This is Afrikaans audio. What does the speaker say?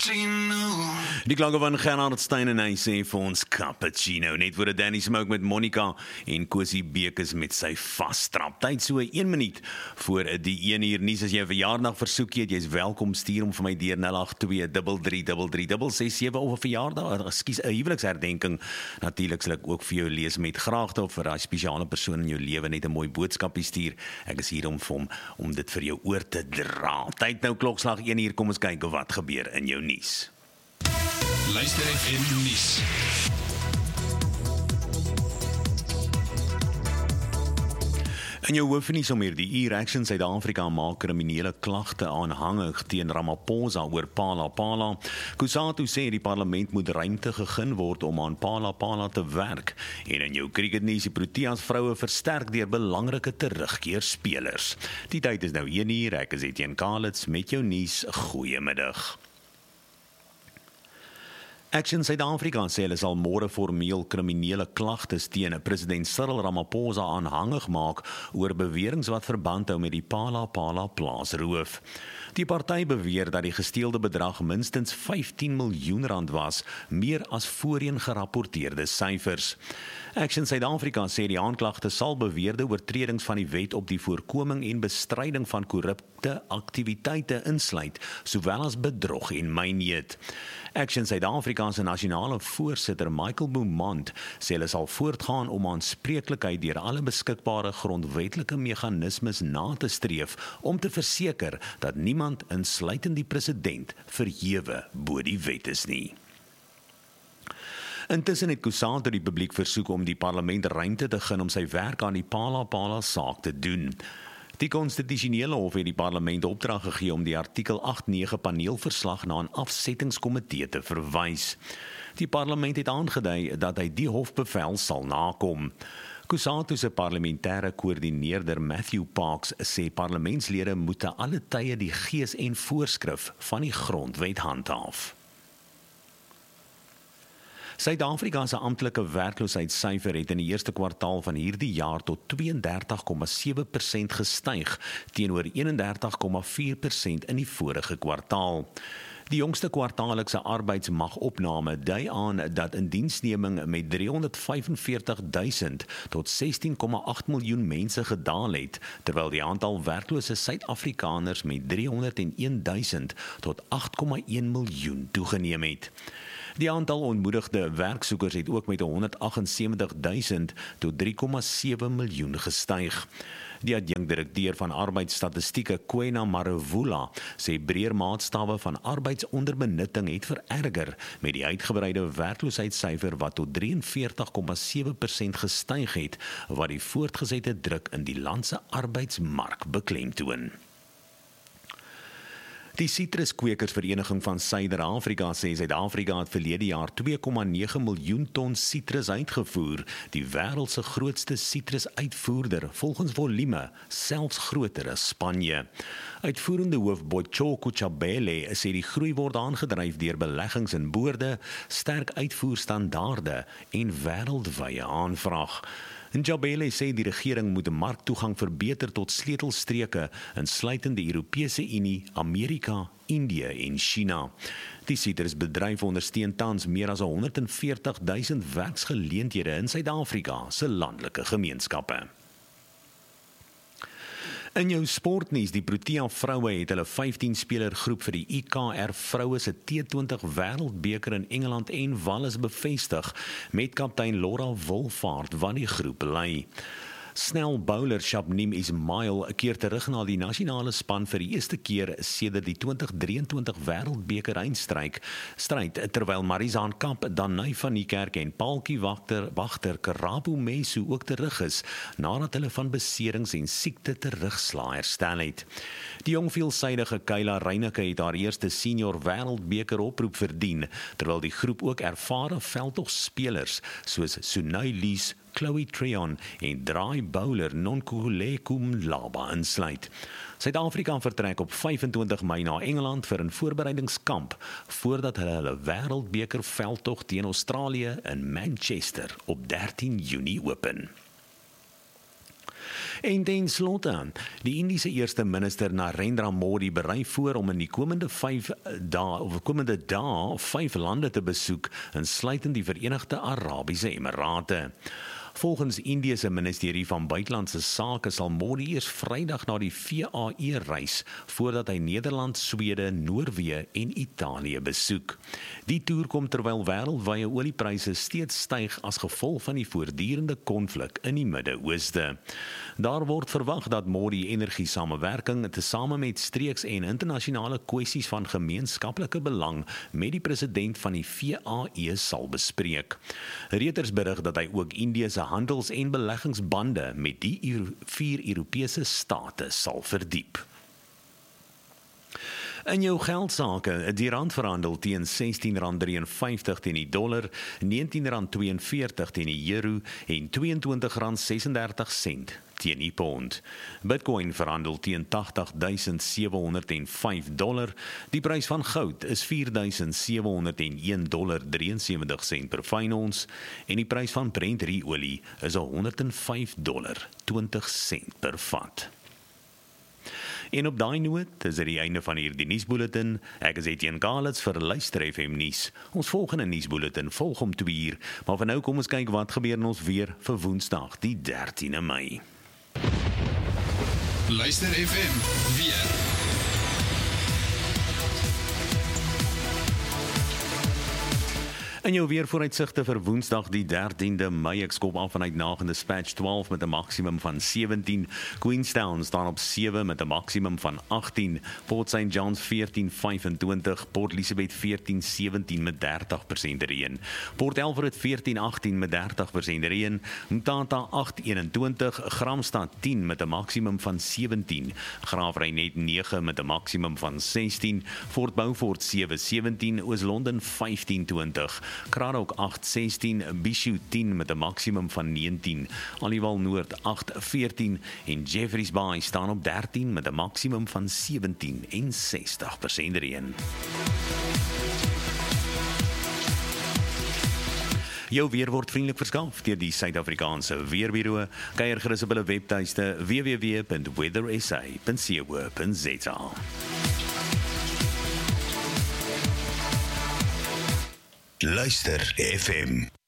Die klanke van Gerard Stein en hy sê vir ons cappuccino. Net voor Danny Smoke met Monica en Cosie Bekes met sy vasstrap. Tyd so 1 minuut voor die 1 uur nuus. As jy 'n verjaardag versoek het, jy's welkom, stuur hom vir my deur 082333367 of 'n verjaardag, 'n huweliksherdenking. Natuurlik sal ek ook vir jou lees met graagte of vir daai spesiale persoon in jou lewe net 'n mooi boodskapie stuur. Ek is hier om dit vir jou oor te dra. Tyd nou klokslag 1 uur, kom ons kyk wat gebeur in jou nuus. Luister FM nuus. In jou hoofnuus om hierdie uur, Action Suid-Afrika maak kriminele klagte aanhangig teen Ramaphosa oor Phala. Kusatu sê die parlement moet ruimte gegee word om aan Phala te werk. En in jou cricketnuus, die Proteas vroue versterk deur belangrike terugkeerspelers. Die tyd is nou 1 uur, ek is Etienne Kalitz met jou nuus. Goeiemiddag. Action Suid-Afrika sê hulle sal môre formeel kriminele klagtes teen president Cyril Ramaphosa aanhangig maak oor beweringe wat verband hou met die Phala plaasroof. Die party beweer dat die gesteelde bedrag minstens 15 miljoen rand was, meer as voorheen gerapporteerde syfers. Action Suid-Afrika sê die aanklagte sal beweerde oortredings van die wet op die voorkoming en bestryding van korrupte aktiwiteite insluit, sowel as bedrog en mynneut. Action Suid-Afrika se nasionale voorsitter Michael Beaumont sê hulle sal voortgaan om aanspreeklikheid deur alle beskikbare grondwetlike meganismes na te streef om te verseker dat niemand, insluitend die president, verhewe bo die wet is nie. Intussen het Kusatu die publiek versoek om die parlement ruimte te gee om sy werk aan die Phala saak te doen. Die konstitusionele hof het die parlement opdrag gegee om die artikel 8-9 paneelverslag na 'n afsettingskomitee te verwys. Die parlement het aangedui dat hy die hofbevel sal nakom. Kusatu se parlementêre koördineerder Matthew Parks sê parlementslede moet te alle tye die gees en voorskrif van die grondwet handhaaf. Suid-Afrika se amptelike werkloosheidssyfer het in die eerste kwartaal van hierdie jaar tot 32,7% gestyg teenoor 31,4% in die vorige kwartaal. Die jongste kwartaallikse arbeidsmagopname dui aan dat indiensneming met 345.000 tot 16,8 miljoen mense gedaal het, terwyl die aantal werklose Suid-Afrikaners met 301.000 tot 8,1 miljoen toegeneem het. Die aantal onmoedigde werksoekers het ook met 178.000 tot 3,7 miljoen gestyg. Die adjunkdirekteur van arbeidsstatistieke Kwena Marevula sê breër maatstawwe van arbeidsonderbenutting het vererger met die uitgebreide werkloosheidssyfer wat tot 43,7% gestyg het, wat die voortgesette druk in die land se arbeidsmark beklemtoon. Die Sitruskwekersvereniging van Suider-Afrika sê Suid-Afrika het verlede jaar 2,9 miljoen ton sitrus uitgevoer, die wêreld se grootste sitrusuitvoerder, volgens volume selfs groter as Spanje. Uitvoerende hoof Bochoko Chabele sê die groei word aangedryf deur beleggings in boorde, sterk uitvoerstandaarde en wêreldwye aanvraag. Njabele sê die regering moet 'n marktoegang verbeter tot sleutelstreke, insluitend die Europese Unie, Amerika, Indië en China. Die sitrusbedryf ondersteun tans meer as 140.000 werksgeleenthede in Suid-Afrika se landelike gemeenskappe. In jou sportnuus, die Protea vroue het hulle 15-speler groep vir die IKR vroue se T20 Wêreldbeker in Engeland en Wales bevestig, met kaptein Laura Wolvaart wat die groep lei. Snel bowler Shabnim Ismail keer terug na die nasionale span vir die eerste keer sedert die 2023 Wêreldbeker eindstryd, terwyl Marizaan Kamp, Danai van Niekerk en Paaltjie Wagter Karabu Mesu ook terug is, nadat hulle van beserings en siekte terugslae herstel het. Die jong veelsidige Kayla Reineke het haar eerste senior Wêreldbeker oproep verdien, terwyl die groep ook ervare veldtogspelers soos Sunay Lees, Chloe Treon en draai bowler Nonkululeko Mlaba insluit. Suid-Afrika vertrek op 25 Mei na Engeland vir 'n voorbereidingskamp voordat hulle Wêreldbeker veldtog teen Australië in Manchester op 13 Junie open. En ten slotte, die Indiese eerste minister Narendra Modi berei voor om in die komende 5 dae 5 lande te besoek, insluitend die Verenigde Arabiese Emirate. Volgens Indië se ministerie van buitelandse sake sal Modi eers Vrydag na die VAE reis voordat hy Nederland, Swede, Noorwe en Italië besoek. Die toer kom terwyl wêreldwye oliepryse steeds styg as gevolg van die voortdurende konflik in die Midde-Ooste. Daar word verwag dat Modi energiesamewerking tesame met streeks en internasionale kwessies van gemeenskaplike belang met die president van die VAE sal bespreek. Reuters berig dat hy ook Indië se handels- en beleggingsbande met die 4 Europese state sal verdiep. In jou geldsaake, die rand verhandel teen R16.53 teen die dollar, R19.42 teen die euro en R22.36 teen die pond. Bitcoin verhandel teen $80.705. Die prys van goud is $4.701.73 per fyn ons en die prys van Brent-olie is $105.20 per vat. En op daai noot is dit die einde van hierdie nuusbulletin. Ek is Etienne Kalitz vir Luister FM nuus. Ons volgende nuusbulletin volg om 2:00, maar vir nou kom ons kyk wat gebeur in ons weer vir Woensdag, die 13de Mei. Luister FM weer. In jou weervooruitsigte vir Woensdag die 13de Mei, ek skop af vanuit Nagende Dispatch 12 met 'n maksimum van 17, Queenstown staan op 7 met 'n maksimum van 18, Port St. John's 14.25, Port Elizabeth 14.17 met 30% reën, Port Elfrid 14.18 met 30% reën, Mtata 8.21, Gramstad 10 met 'n maksimum van 17, Graafrenet 9 met 'n maksimum van 16, Fort Beaufort 7.17, Oos-London 15.20, Cradock 8.16, Bishu 10 met 'n maksimum van 19, Aliwal Noord 8.14 en Jeffreys Bay staan op 13 met 'n maksimum van 17 en 60% reën. Jou weer word vriendelik verskaf deur die Suid-Afrikaanse Weerbureau. Kyk gerus op hulle webtuiste www.weathersa.co.za. Luister FM.